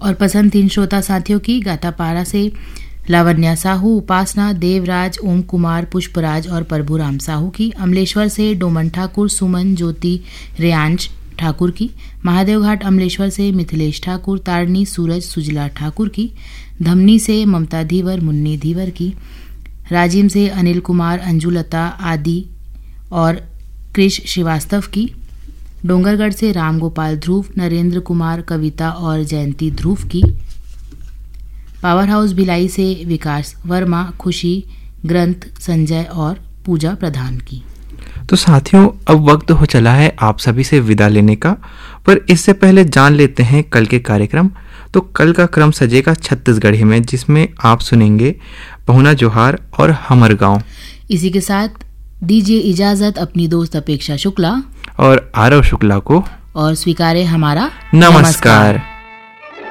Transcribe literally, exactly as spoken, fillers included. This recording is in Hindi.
और पसंद तीन श्रोता साथियों की गातापारा से लावण्या साहू, उपासना, देवराज, ओम कुमार, पुष्पराज और प्रभुराम साहू की। अमलेश्वर से डोमन ठाकुर, सुमन, ज्योति, रेयांश ठाकुर की। महादेवघाट अमलेश्वर से मिथिलेश ठाकुर, तारनी, सूरज, सुजला ठाकुर की। धमनी से ममता धीवर, मुन्नी धीवर की। राजिम से अनिल कुमार, अंजुलता, आदि और कृष श्रीवास्तव की। डोंगरगढ़ से राम गोपाल ध्रुव, नरेंद्र कुमार, कविता और जयंती ध्रुव की। पावर हाउस भिलाई से विकास वर्मा, खुशी, ग्रंथ, संजय और पूजा प्रधान की। तो साथियों, अब वक्त हो चला है आप सभी से विदा लेने का, पर इससे पहले जान लेते हैं कल के कार्यक्रम। तो कल का क्रम सजेगा छत्तीसगढ़ी में, जिसमें आप सुनेंगे पहुना जोहार और हमर गांव। इसी के साथ दीजिए इजाजत अपनी दोस्त अपेक्षा शुक्ला और आरव शुक्ला को, और स्वीकारे हमारा नमस्कार, नमस्कार।